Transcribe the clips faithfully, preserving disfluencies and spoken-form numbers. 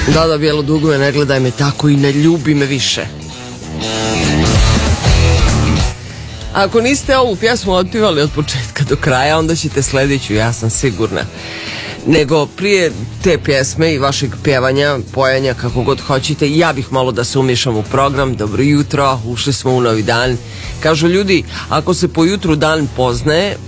Da, da, bijelo dugove, ne gledaj me tako i ne ljubi me više. Ako niste ovu pjesmu otpivali od početka do kraja, onda ćete sljedeću, ja sam sigurna. Nego prije te pjesme i vašeg pjevanja, pojanja, kako god hoćete, ja bih malo da se umješam u program. Dobro jutro, ušli smo u novi dan. Kažu ljudi, ako se po jutru dan poznaje,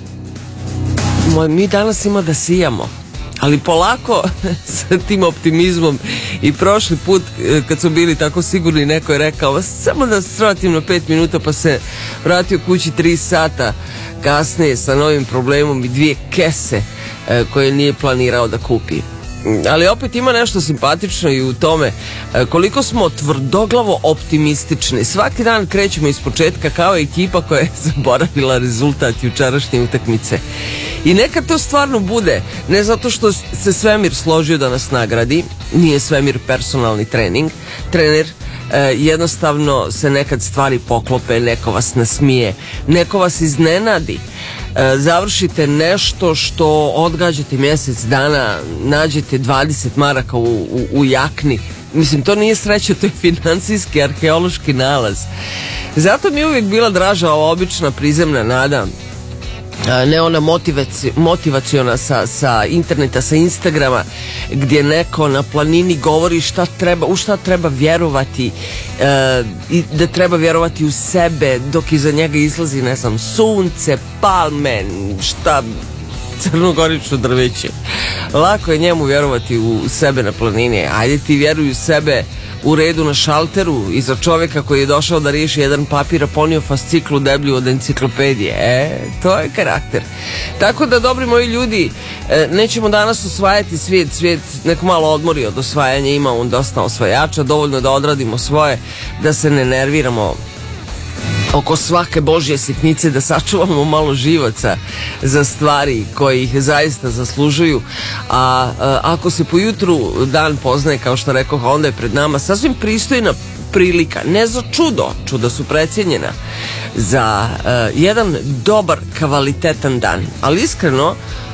mi danas ima da sijamo. Ali polako, sa tim optimizmom. I prošli put kad su bili tako sigurni, neko je rekao samo da sratim na pet minuta, pa se vratio kući tri sata kasnije sa novim problemom i dvije kese koje nije planirao da kupi. Ali opet ima nešto simpatično i u tome koliko smo tvrdoglavo optimistični. Svaki dan krećemo iz početka kao ekipa koja je zaboravila rezultat jučerašnje utakmice. I neka to stvarno bude, ne zato što se svemir složio da nas nagradi, nije svemir personalni trening, trener, e, jednostavno se nekad stvari poklope, neko vas nasmije, neko vas iznenadi, e, završite nešto što odgađate mjesec dana, nađete dvadeset maraka u, u, u jakni. Mislim, to nije sreća, to je financijski, arheološki nalaz. Zato mi je uvijek bila draža ova obična prizemna nada, ne ona motivaci, motivaciona sa, sa interneta, sa Instagrama, gdje neko na planini govori šta treba, u šta treba vjerovati, e, i da treba vjerovati u sebe, dok iza njega izlazi, ne znam, sunce, palme, šta, crnogorično drveće. Lako je njemu vjerovati u sebe na planini. Ajde ti vjeruj u sebe u redu na šalteru iza čovjeka koji je došao da riješi jedan papir, a ponio fasciklu deblju od enciklopedije. E, to je karakter. Tako da, dobri moji ljudi, nećemo danas osvajati svijet. Svijet nek malo odmori od osvajanja, ima on dosta osvajača, dovoljno da odradimo svoje, da se ne nerviramo oko svake božje sitnice, da sačuvamo malo živaca za stvari koje ih zaista zaslužuju. A, a ako se po jutru dan poznaje, kao što rekoh, onda je pred nama sasvim pristojna prilika, ne za čudo, čuda su precijenjena, za a, jedan dobar, kvalitetan dan. Ali iskreno,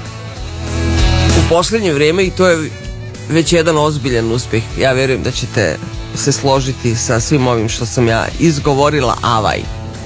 u posljednje vrijeme, i to je već jedan ozbiljan uspjeh, ja vjerujem da ćete se složiti sa svim ovim što sam ja izgovorila, avaj.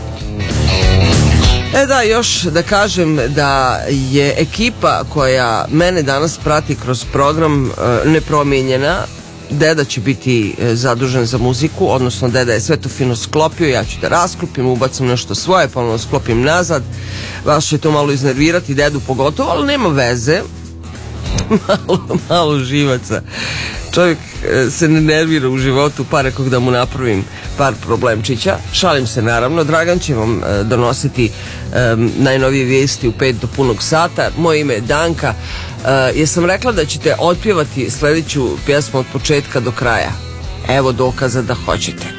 E da, još da kažem da je ekipa koja mene danas prati kroz program e, nepromijenjena. Deda će biti e, zadužen za muziku, odnosno deda je sve to fino sklopio, ja ću da rasklopim, ubacim nešto svoje, ponovno sklopim nazad. Vas će to malo iznervirati, dedu pogotovo, ali nema veze. malo, malo živaca. Čovjek e, se ne nervira u životu, pa rekog da mu napravim par problemčića. Šalim se, naravno. Dragan će vam e, donositi e, najnovije vijesti u pet do punog sata. Moje ime je Danka. E, jesam rekla da ćete otpjevati sljedeću pjesmu od početka do kraja? Evo dokaza da hoćete.